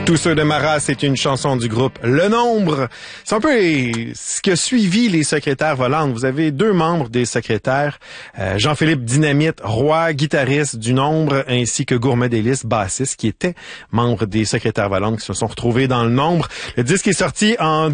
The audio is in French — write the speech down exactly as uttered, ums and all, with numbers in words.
Tous ceux de Marat, c'est une chanson du groupe Le Nombre. C'est un peu ce que suivi les secrétaires volantes. Vous avez deux membres des secrétaires, euh, Jean-Philippe Dynamite, Roy, guitariste du Nombre, ainsi que Gourmet Délices, bassiste, qui était membre des secrétaires volantes, qui se sont retrouvés dans Le Nombre. Le disque est sorti en